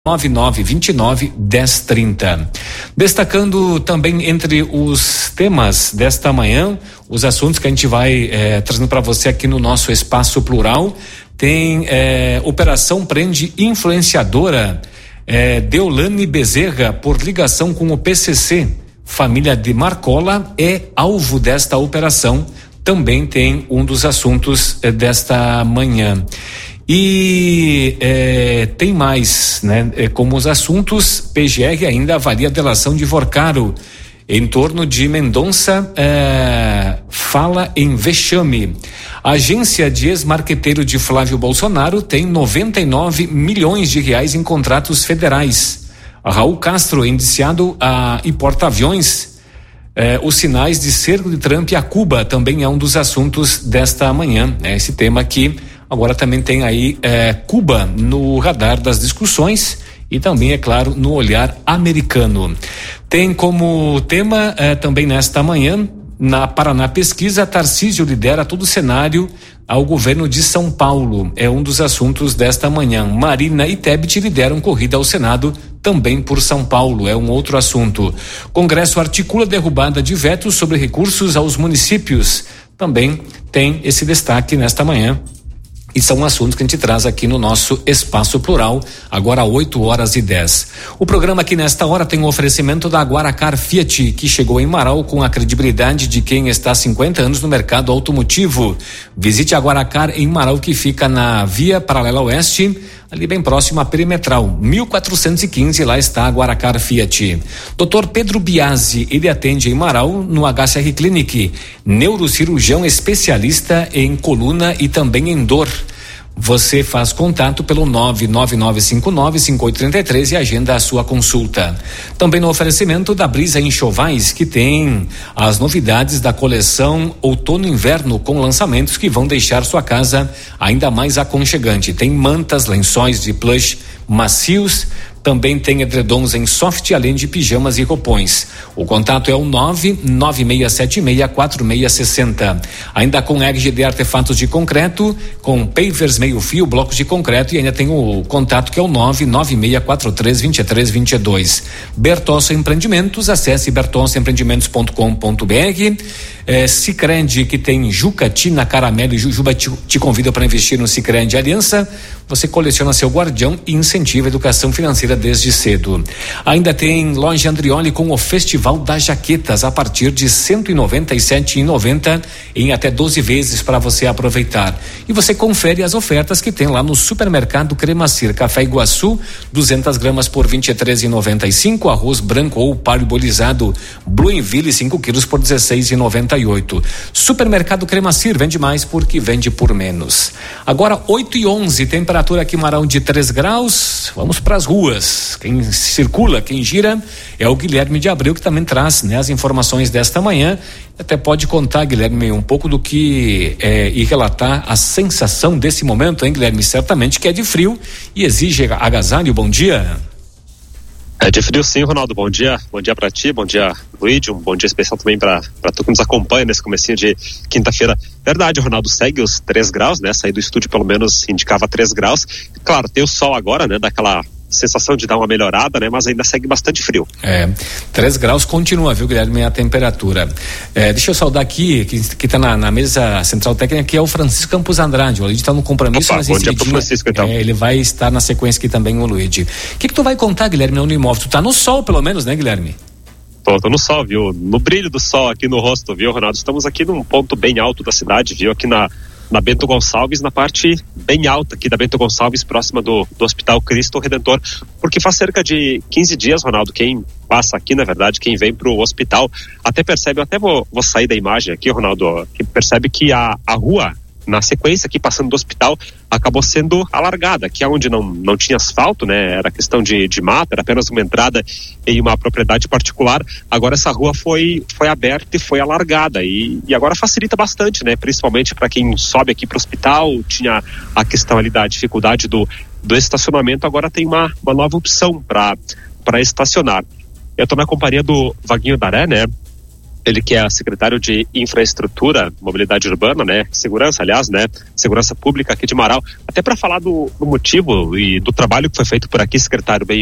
9929-1030. Destacando também entre os temas desta manhã, os assuntos que a gente vai trazendo para você aqui no nosso Espaço Plural, tem operação prende influenciadora Deolane Bezerra por ligação com o PCC. Família de Marcola é alvo desta operação, também tem um dos assuntos desta manhã. E tem mais, né? Como os assuntos, PGR ainda avalia a delação de Vorcaro. Em torno de Mendonça, fala em vexame. A agência de ex-marqueteiro de Flávio Bolsonaro tem 99 milhões de reais em contratos federais. Raul Castro, indiciado e porta-aviões. Os sinais de cerco de Trump a Cuba também é um dos assuntos desta manhã. Esse tema aqui. Agora também tem aí Cuba no radar das discussões e também, é claro, no olhar americano. Tem como tema também nesta manhã, na Paraná Pesquisa, Tarcísio lidera todo o cenário ao governo de São Paulo. É um dos assuntos desta manhã. Marina e Tebet lideram corrida ao Senado também por São Paulo. É um outro assunto. Congresso articula derrubada de vetos sobre recursos aos municípios. Também tem esse destaque nesta manhã. E são assuntos que a gente traz aqui no nosso Espaço Plural, agora 8h10. O programa aqui nesta hora tem um oferecimento da Guaracar Fiat, que chegou em Marau com a credibilidade de quem está há 50 anos no mercado automotivo. Visite a Guaracar em Marau, que fica na Via Paralela Oeste, ali bem próximo à Perimetral, 1415, lá está a Guaracar Fiat. Dr. Pedro Biasi, ele atende em Marau no HCR Clinic, neurocirurgião especialista em coluna e também em dor. Você faz contato pelo 99959-5833 e agenda a sua consulta. Também no oferecimento da Brisa Enxovais, que tem as novidades da coleção Outono e Inverno, com lançamentos que vão deixar sua casa ainda mais aconchegante. Tem mantas, lençóis de plush macios, também tem edredons em soft, além de pijamas e roupões. O contato é o 996764660. Ainda com RGD Artefatos de Concreto, com pavers meio fio, blocos de concreto, e ainda tem o contato que é o 996432322. Bertosso Empreendimentos, acesse bertossoempreendimentos.com.br. Sicredi, que tem Jucatina, Caramelo e Jujuba, te convida para investir no Sicredi Aliança. Você coleciona seu guardião e incentiva a educação financeira desde cedo. Ainda tem Loja Andrioli com o Festival das Jaquetas a partir de R$197,90 em até 12 vezes para você aproveitar. E você confere as ofertas que tem lá no Supermercado Cremacir. Café Iguaçu, 200 gramas por R$23,95. Arroz branco ou parbolizado Bluenville, 5 quilos por R$16,98. Supermercado Cremacir, vende mais porque vende por menos. Agora 8h11, temperatura aqui em Marão de 3 graus. Vamos para as ruas. Quem circula, quem gira é o Guilherme de Abreu, que também traz, né, as informações desta manhã. Até pode contar, Guilherme, um pouco do que e relatar a sensação desse momento, hein, Guilherme? Certamente que é de frio e exige agasalho. Bom dia. É de frio sim, Ronaldo, bom dia para ti, bom dia Luíde, um bom dia especial também para tu que nos acompanha nesse comecinho de quinta-feira. Verdade, Ronaldo, segue os 3 graus, né, sair do estúdio pelo menos indicava 3 graus, claro, tem o sol agora, né, daquela sensação de dar uma melhorada, né, mas ainda segue bastante frio. 3 graus continua, viu, Guilherme, a temperatura. Deixa eu saudar aqui, que tá na mesa central técnica, que é o Francisco Campos Andrade. O Luigi tá no compromisso, mas bom dia pro Francisco, então. Ele vai estar na sequência aqui também, o Luigi. O que tu vai contar, Guilherme, no imóvel? Tu tá no sol, pelo menos, né, Guilherme? Tô no sol, viu? No brilho do sol aqui no rosto, viu, Ronaldo? Estamos aqui num ponto bem alto da cidade, viu? Aqui na Bento Gonçalves, na parte bem alta aqui da Bento Gonçalves, próxima do Hospital Cristo Redentor, porque faz cerca de 15 dias, Ronaldo, quem passa aqui, na verdade, quem vem pro hospital, até percebe, eu até vou sair da imagem aqui, Ronaldo, que percebe que a rua, na sequência aqui, passando do hospital, acabou sendo alargada, que é onde não tinha asfalto, né, era questão de mata, era apenas uma entrada em uma propriedade particular. Agora essa rua foi aberta e foi alargada e agora facilita bastante, né, principalmente para quem sobe aqui para o hospital. Tinha a questão ali da dificuldade do estacionamento, agora tem uma nova opção para estacionar. Eu estou na companhia do Vaguinho Daré, né, ele que é secretário de Infraestrutura, Mobilidade Urbana, né? Segurança, aliás, né? Segurança Pública aqui de Marau. Até para falar do motivo e do trabalho que foi feito por aqui, secretário. Bem